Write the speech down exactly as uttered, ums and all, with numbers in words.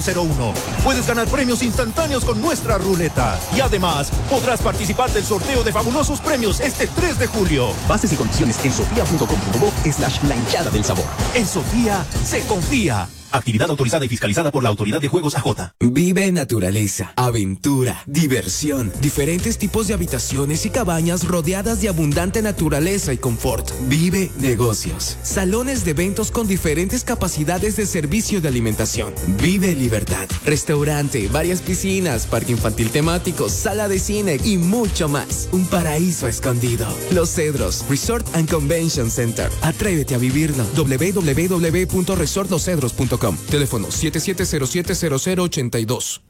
cero uno. Puedes ganar premios instantáneos con nuestra ruleta. Y además, podrás participar del sorteo de fabulosos premios este tres de julio. Bases y condiciones en sofía punto com punto bo slash la hinchada del sabor. En Sofía se confía. Actividad autorizada y fiscalizada por la Autoridad de Juegos A J. Vive naturaleza, aventura, diversión, diferentes tipos de habitaciones y cabañas rodeadas de abundante naturaleza y confort. Vive negocios, salones de eventos con diferentes capacidades de servicio de alimentación. Vive libertad, restaurante, varias piscinas, parque infantil temático, sala de cine y mucho más. Un paraíso escondido. Los Cedros, Resort and Convention Center. Atrévete a vivirlo. w w w punto resort los cedros punto com. Teléfono siete siete cero siete cero cero ocho dos.